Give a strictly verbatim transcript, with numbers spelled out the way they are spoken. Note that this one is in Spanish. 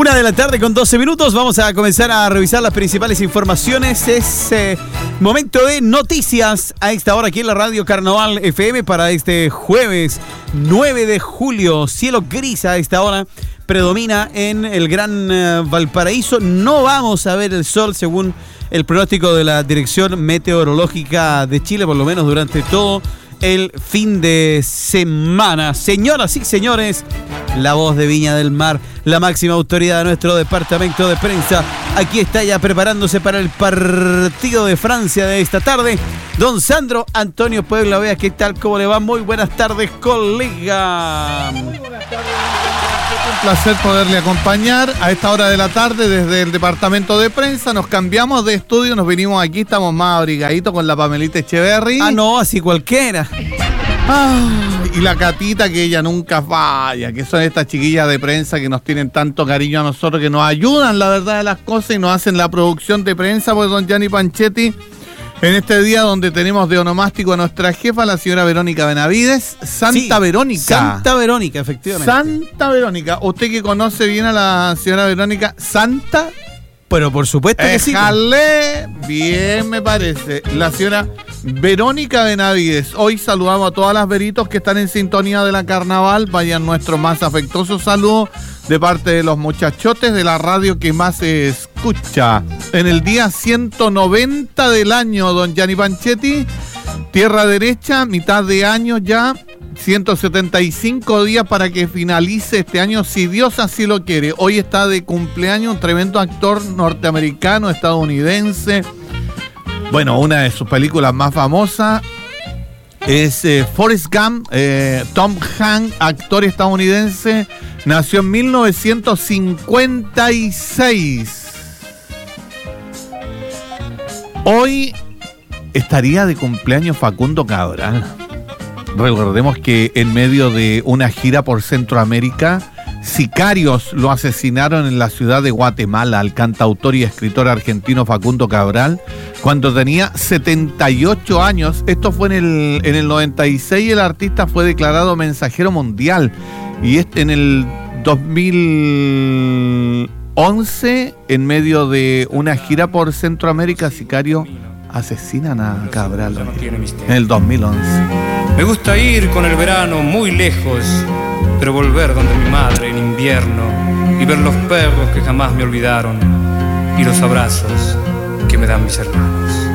Una de la tarde con doce minutos, vamos a comenzar a revisar las principales informaciones. Es eh, momento de noticias a esta hora aquí en la Radio Carnaval F M para este jueves nueve de julio. Cielo gris a esta hora, predomina en el Gran eh, Valparaíso. No vamos a ver el sol según el pronóstico de la Dirección Meteorológica de Chile, por lo menos durante todo el fin de semana. Señoras y señores, la voz de Viña del Mar, la máxima autoridad de nuestro departamento de prensa, aquí está ya preparándose para el partido de Francia de esta tarde. Don Sandro Antonio Puebla Vea, ¿qué tal? ¿Cómo le va? Muy buenas tardes, colega. Muy buenas tardes. Un placer poderle acompañar a esta hora de la tarde desde el departamento de prensa. Nos cambiamos de estudio, nos vinimos aquí, estamos más abrigaditos con la Pamelita Echeverry. Ah, no, así cualquiera. Ah, y la Catita, que ella nunca falla, que son estas chiquillas de prensa que nos tienen tanto cariño a nosotros, que nos ayudan la verdad de las cosas y nos hacen la producción de prensa. Pues don Gianni Panchetti, en este día donde tenemos de onomástico a nuestra jefa, la señora Verónica Benavides. Santa sí, Verónica. Santa Verónica, efectivamente. Santa Verónica. Usted que conoce bien a la señora Verónica, Santa. Pero por supuesto que sí. Jale, bien me parece. La señora Verónica Benavides. Hoy saludamos a todas las veritos que están en sintonía de la Carnaval. Vayan nuestro más afectuoso saludo de parte de los muchachotes de la radio que más se escucha. En el día ciento noventa del año, don Gianni Panchetti, tierra derecha, mitad de año ya, ciento setenta y cinco días para que finalice este año, si Dios así lo quiere. Hoy está de cumpleaños un tremendo actor norteamericano, estadounidense. Bueno, una de sus películas más famosas es eh, Forrest Gump. eh, Tom Hanks, actor estadounidense, nació en mil novecientos cincuenta y seis. Hoy estaría de cumpleaños Facundo Cabral. Recordemos que en medio de una gira por Centroamérica, sicarios lo asesinaron en la ciudad de Guatemala al cantautor y escritor argentino Facundo Cabral cuando tenía setenta y ocho años. Esto fue en el, en el noventa y seis. El artista fue declarado mensajero mundial y este, en el dos mil once, en medio de una gira por Centroamérica, sicarios asesinan a Cabral en el dos mil once. Me gusta ir con el verano muy lejos, pero volver donde mi madre en invierno y ver los perros que jamás me olvidaron y los abrazos que me dan mis hermanos.